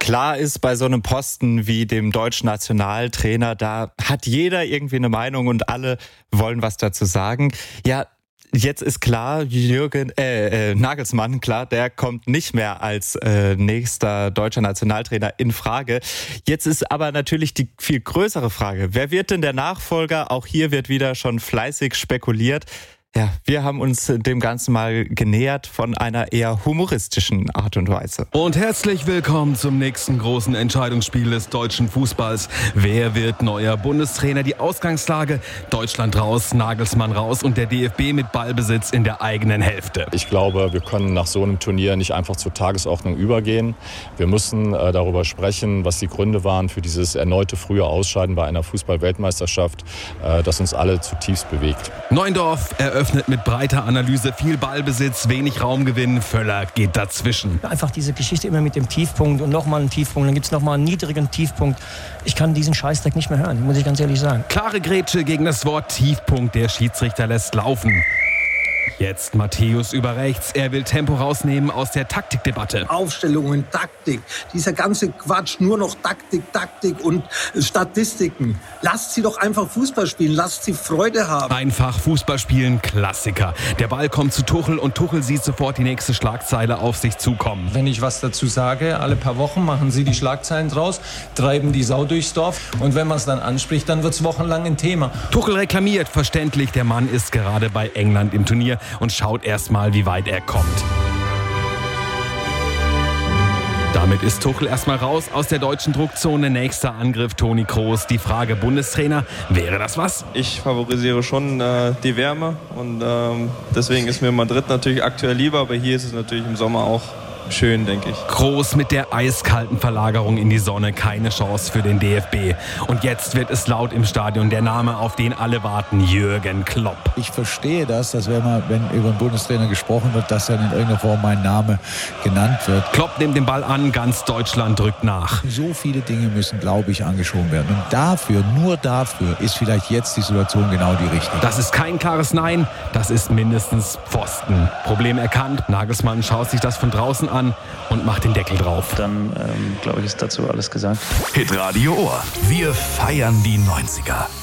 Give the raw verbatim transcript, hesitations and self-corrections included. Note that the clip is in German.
Klar ist, bei so einem Posten wie dem deutschen Nationaltrainer, da hat jeder irgendwie eine Meinung und alle wollen was dazu sagen. Ja, jetzt ist klar, Jürgen äh, äh, Nagelsmann, klar, der kommt nicht mehr als äh, nächster deutscher Nationaltrainer in Frage. Jetzt ist aber natürlich die viel größere Frage, wer wird denn der Nachfolger? Auch hier wird wieder schon fleißig spekuliert. Ja, wir haben uns dem Ganzen mal genähert von einer eher humoristischen Art und Weise. Und herzlich willkommen zum nächsten großen Entscheidungsspiel des deutschen Fußballs. Wer wird neuer Bundestrainer? Die Ausgangslage: Deutschland raus, Nagelsmann raus und der D F B mit Ballbesitz in der eigenen Hälfte. Ich glaube, wir können nach so einem Turnier nicht einfach zur Tagesordnung übergehen. Wir müssen äh, darüber sprechen, was die Gründe waren für dieses erneute frühe Ausscheiden bei einer Fußball-Weltmeisterschaft, äh, das uns alle zutiefst bewegt. Neuendorf eröffnet mit breiter Analyse, viel Ballbesitz, wenig Raumgewinn. Völler geht dazwischen. Einfach diese Geschichte immer mit dem Tiefpunkt und nochmal einen Tiefpunkt, dann gibt es nochmal einen niedrigen Tiefpunkt. Ich kann diesen Scheißdreck nicht mehr hören, muss ich ganz ehrlich sagen. Klare Grätsche gegen das Wort Tiefpunkt. Der Schiedsrichter lässt laufen. Jetzt Matthäus über rechts. Er will Tempo rausnehmen aus der Taktikdebatte. Aufstellungen, Taktik, dieser ganze Quatsch, nur noch Taktik, Taktik und Statistiken. Lasst sie doch einfach Fußball spielen, lasst sie Freude haben. Einfach Fußball spielen, Klassiker. Der Ball kommt zu Tuchel und Tuchel sieht sofort die nächste Schlagzeile auf sich zukommen. Wenn ich was dazu sage, alle paar Wochen machen sie die Schlagzeilen draus, treiben die Sau durchs Dorf und wenn man es dann anspricht, dann wird es wochenlang ein Thema. Tuchel reklamiert, verständlich, der Mann ist gerade bei England im Turnier und schaut erst mal, wie weit er kommt. Damit ist Tuchel erstmal raus aus der deutschen Druckzone. Nächster Angriff Toni Kroos. Die Frage: Bundestrainer, wäre das was? Ich favorisiere schon äh, die Wärme und ähm, deswegen ist mir Madrid natürlich aktuell lieber, aber hier ist es natürlich im Sommer auch schön, denke ich. Kroos mit der eiskalten Verlagerung in die Sonne, keine Chance für den D F B. Und jetzt wird es laut im Stadion, der Name, auf den alle warten: Jürgen Klopp. Ich verstehe das, dass wenn, man, wenn über einen Bundestrainer gesprochen wird, dass dann in irgendeiner Form mein Name genannt wird. Klopp nimmt den Ball an, ganz Deutschland drückt nach. So viele Dinge müssen, glaube ich, angeschoben werden. Und dafür, nur dafür, ist vielleicht jetzt die Situation genau die richtige. Das ist kein klares Nein, das ist mindestens Pfosten. Problem erkannt, Nagelsmann schaut sich das von draußen an und macht den Deckel drauf. Dann, ähm, glaube ich, ist dazu alles gesagt. Hitradio Ohr. Wir feiern die neunziger.